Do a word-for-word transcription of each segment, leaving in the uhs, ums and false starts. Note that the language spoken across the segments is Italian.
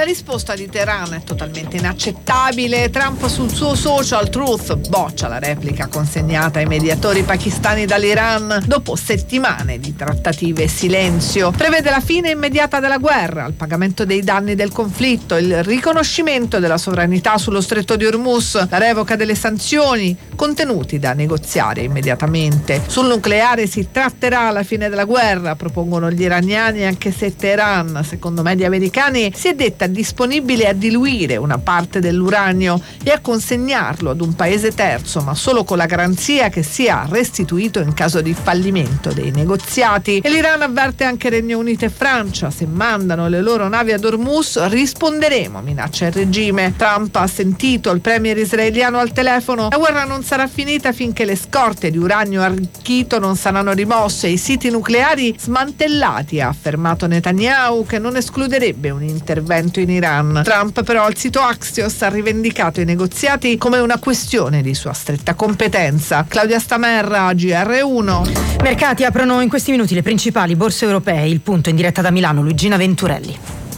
La risposta di Teheran è totalmente inaccettabile. Trump sul suo social Truth boccia la replica consegnata ai mediatori pakistani dall'Iran dopo settimane di trattative e silenzio. Prevede la fine immediata della guerra, il pagamento dei danni del conflitto, il riconoscimento della sovranità sullo stretto di Hormuz, la revoca delle sanzioni, contenuti da negoziare immediatamente. Sul nucleare si tratterà alla fine della guerra, propongono gli iraniani, anche se Teheran, secondo media americani, si è detta disponibile a diluire una parte dell'uranio e a consegnarlo ad un paese terzo, ma solo con la garanzia che sia restituito in caso di fallimento dei negoziati. E l'Iran avverte anche Regno Unito e Francia: se mandano le loro navi ad Hormuz risponderemo, minaccia il regime. Trump ha sentito il premier israeliano al telefono: la guerra non sarà finita finché le scorte di uranio arricchito non saranno rimosse e i siti nucleari smantellati, ha affermato Netanyahu, che non escluderebbe un intervento in Iran. Trump però al sito Axios ha rivendicato i negoziati come una questione di sua stretta competenza. Claudia Stamerra, G R uno. Mercati aprono in questi minuti le principali borse europee. Il punto in diretta da Milano, Luigina Venturelli.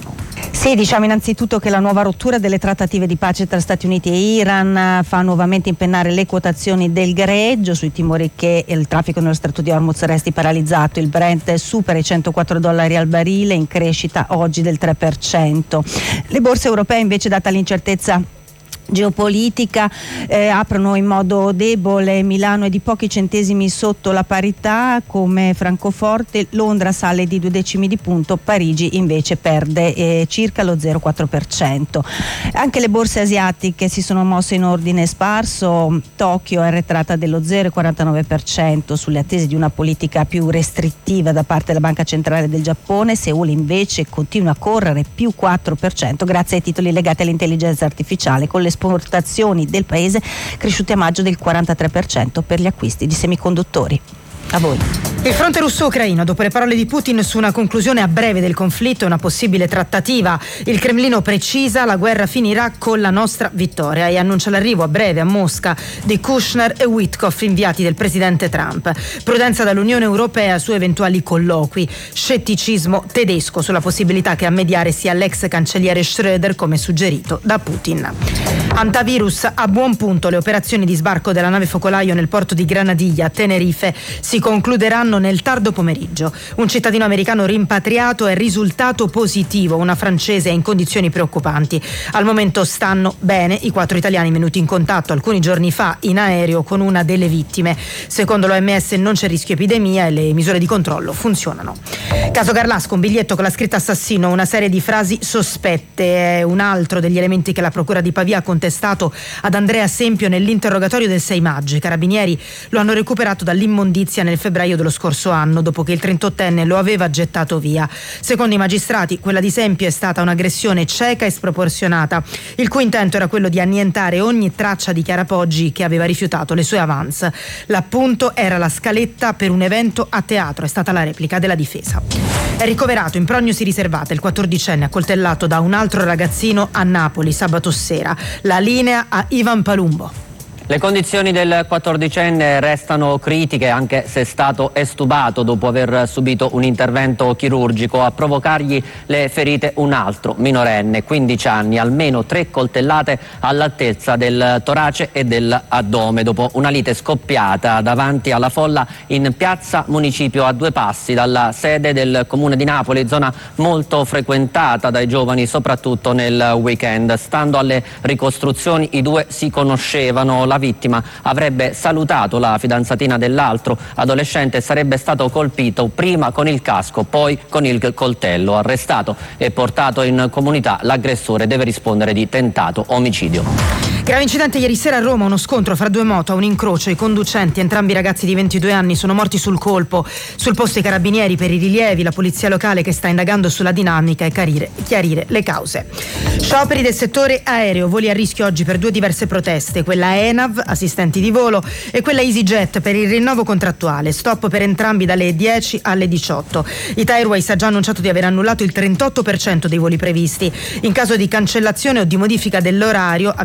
Sì, diciamo innanzitutto che la nuova rottura delle trattative di pace tra Stati Uniti e Iran fa nuovamente impennare le quotazioni del greggio sui timori che il traffico nello stretto di Hormuz resti paralizzato. Il Brent supera i centoquattro dollari al barile, in crescita oggi del tre per cento. Le borse europee invece, data l'incertezza geopolitica, eh, aprono in modo debole. Milano è di pochi centesimi sotto la parità come Francoforte, Londra sale di due decimi di punto, Parigi invece perde eh, circa lo zero virgola quattro per cento. Anche le borse asiatiche si sono mosse in ordine sparso. Tokyo è arretrata dello zero virgola quarantanove per cento sulle attese di una politica più restrittiva da parte della Banca Centrale del Giappone. Seul invece continua a correre più quattro per cento grazie ai titoli legati all'intelligenza artificiale, con le esportazioni del paese cresciute a maggio del quarantatré per cento per gli acquisti di semiconduttori. A voi. Il fronte russo-ucraino, dopo le parole di Putin su una conclusione a breve del conflitto e una possibile trattativa, il Cremlino precisa: la guerra finirà con la nostra vittoria, e annuncia l'arrivo a breve a Mosca di Kushner e Witkoff, inviati del presidente Trump. Prudenza dall'Unione Europea su eventuali colloqui. Scetticismo tedesco sulla possibilità che a mediare sia l'ex cancelliere Schröder, come suggerito da Putin. Antivirus a buon punto. Le operazioni di sbarco della nave focolaio nel porto di Granadilla, Tenerife, si concluderanno nel tardo pomeriggio. Un cittadino americano rimpatriato è risultato positivo, una francese è in condizioni preoccupanti. Al momento stanno bene i quattro italiani venuti in contatto alcuni giorni fa in aereo con una delle vittime. Secondo l'O M S non c'è rischio epidemia e le misure di controllo funzionano. Caso Garlasco, un biglietto con la scritta assassino, una serie di frasi sospette, è un altro degli elementi che la procura di Pavia ha contestato ad Andrea Sempio nell'interrogatorio del sei maggio. I carabinieri lo hanno recuperato dall'immondizia nel febbraio dello scorso anno, dopo che il trentottenne lo aveva gettato via. Secondo i magistrati, quella di Sempio è stata un'aggressione cieca e sproporzionata, il cui intento era quello di annientare ogni traccia di Chiara Poggi, che aveva rifiutato le sue avance. L'appunto era la scaletta per un evento a teatro, è stata la replica della difesa. È ricoverato in prognosi riservata il quattordicenne accoltellato da un altro ragazzino a Napoli sabato sera. La linea a Ivan Palumbo. Le condizioni del quattordicenne restano critiche, anche se è stato estubato dopo aver subito un intervento chirurgico. A provocargli le ferite un altro minorenne, quindici anni, almeno tre coltellate all'altezza del torace e dell'addome, dopo una lite scoppiata davanti alla folla in piazza Municipio, a due passi dalla sede del comune di Napoli, zona molto frequentata dai giovani soprattutto nel weekend. Stando alle ricostruzioni, i due si conoscevano. La vittima avrebbe salutato la fidanzatina dell'altro adolescente e sarebbe stato colpito prima con il casco, poi con il coltello. Arrestato e portato in comunità, l'aggressore deve rispondere di tentato omicidio. Grave incidente ieri sera a Roma, uno scontro fra due moto a un incrocio. I conducenti, entrambi ragazzi di ventidue anni, sono morti sul colpo. Sul posto i carabinieri per i rilievi, la polizia locale che sta indagando sulla dinamica e chiarire, chiarire le cause. Scioperi del settore aereo, voli a rischio oggi per due diverse proteste, quella ENAV, assistenti di volo, e quella EasyJet per il rinnovo contrattuale. Stop per entrambi dalle dieci alle diciotto. Ita Airways ha già annunciato di aver annullato il trentotto per cento dei voli previsti. In caso di cancellazione o di modifica dell'orario, avvisa l'azienda,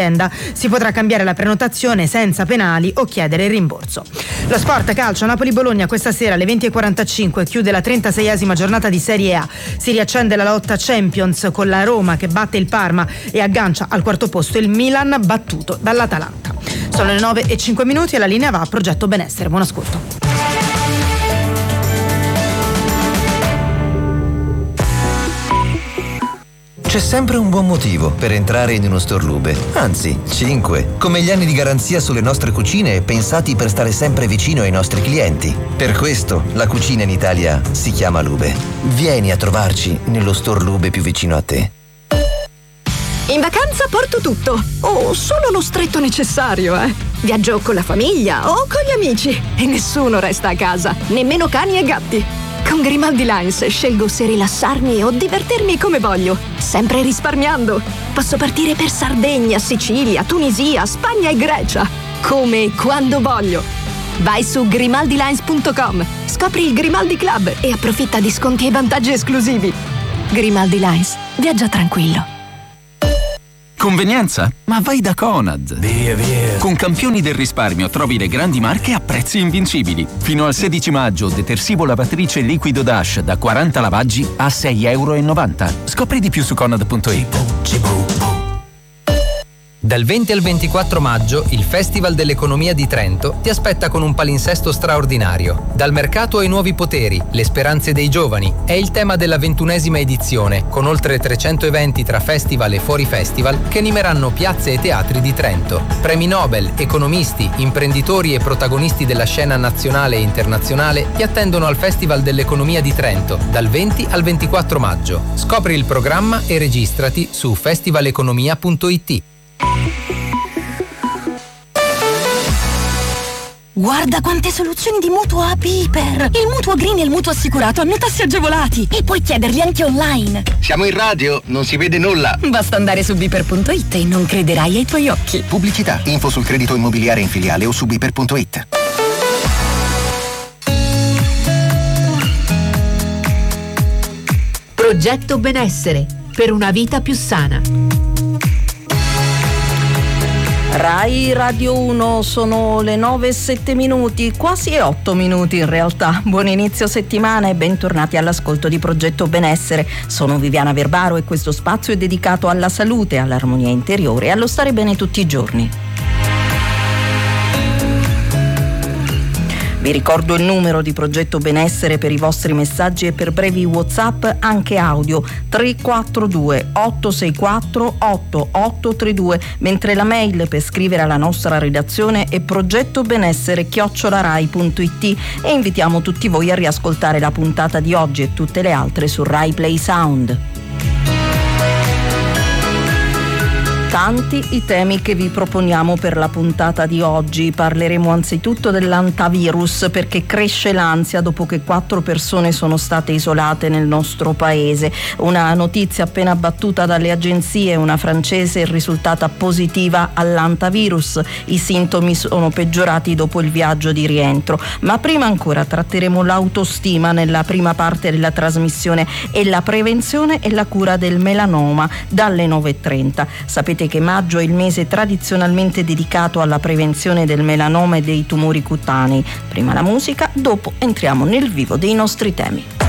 dell'azienda. Si potrà cambiare la prenotazione senza penali o chiedere il rimborso. Lo sport calcio, Napoli-Bologna questa sera alle venti e quarantacinque chiude la trentaseiesima giornata di Serie A. Si riaccende la lotta Champions con la Roma che batte il Parma e aggancia al quarto posto il Milan battuto dall'Atalanta. Sono le nove e cinque minuti e la linea va a Progetto Benessere. Buon ascolto. C'è sempre un buon motivo per entrare in uno store Lube, anzi, cinque, come gli anni di garanzia sulle nostre cucine pensati per stare sempre vicino ai nostri clienti. Per questo la cucina in Italia si chiama Lube. Vieni a trovarci nello store Lube più vicino a te. In vacanza porto tutto, o solo lo stretto necessario, eh. Viaggio con la famiglia o con gli amici e nessuno resta a casa, nemmeno cani e gatti. Con Grimaldi Lines scelgo se rilassarmi o divertirmi come voglio, sempre risparmiando. Posso partire per Sardegna, Sicilia, Tunisia, Spagna e Grecia, come e quando voglio. Vai su grimaldi lines punto com, scopri il Grimaldi Club e approfitta di sconti e vantaggi esclusivi. Grimaldi Lines, viaggia tranquillo. Convenienza? Ma vai da Conad! Via, via! Con Campioni del risparmio trovi le grandi marche a prezzi invincibili. Fino al sedici maggio, detersivo lavatrice liquido Dash da quaranta lavaggi a sei e novanta euro. Scopri di più su conad punto it. Dal venti al ventiquattro maggio il Festival dell'Economia di Trento ti aspetta con un palinsesto straordinario. Dal mercato ai nuovi poteri, le speranze dei giovani è il tema della ventunesima edizione, con oltre trecento eventi tra festival e fuori festival che animeranno piazze e teatri di Trento. Premi Nobel, economisti, imprenditori e protagonisti della scena nazionale e internazionale ti attendono al Festival dell'Economia di Trento dal venti al ventiquattro maggio. Scopri il programma e registrati su festival economia punto it. Guarda quante soluzioni di mutuo a Piper! Il mutuo green e il mutuo assicurato hanno tassi agevolati e puoi chiederli anche online. Siamo in radio, non si vede nulla. Basta andare su biper punto it e non crederai ai tuoi occhi. Pubblicità, info sul credito immobiliare in filiale o su biper punto it. Progetto Benessere per una vita più sana. Rai Radio uno, sono le nove e sette minuti, quasi otto minuti in realtà. Buon inizio settimana e bentornati all'ascolto di Progetto Benessere. Sono Viviana Verbaro e questo spazio è dedicato alla salute, all'armonia interiore e allo stare bene tutti i giorni. Vi ricordo il numero di Progetto Benessere per i vostri messaggi e per brevi WhatsApp anche audio tre quattro due otto sei quattro otto otto tre due, mentre la mail per scrivere alla nostra redazione è progettobenessere chiocciola rai punto it e invitiamo tutti voi a riascoltare la puntata di oggi e tutte le altre su Rai Play Sound. Tanti i temi che vi proponiamo per la puntata di oggi. Parleremo anzitutto dell'antavirus perché cresce l'ansia dopo che quattro persone sono state isolate nel nostro paese. Una notizia appena battuta dalle agenzie, una francese è risultata positiva all'antavirus. I sintomi sono peggiorati dopo il viaggio di rientro. Ma prima ancora tratteremo l'autostima nella prima parte della trasmissione e la prevenzione e la cura del melanoma dalle nove e trenta. Sapete che maggio è il mese tradizionalmente dedicato alla prevenzione del melanoma e dei tumori cutanei. Prima la musica, dopo entriamo nel vivo dei nostri temi.